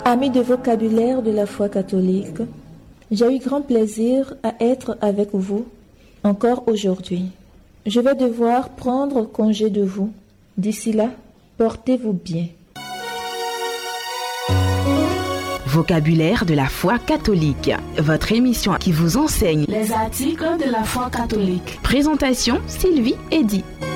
Amis de vocabulaire de la foi catholique, j'ai eu grand plaisir à être avec vous encore aujourd'hui. Je vais devoir prendre congé de vous. D'ici là, portez-vous bien. Vocabulaire de la foi catholique, votre émission qui vous enseigne les articles de la foi catholique. Présentation Sylvie Eddy.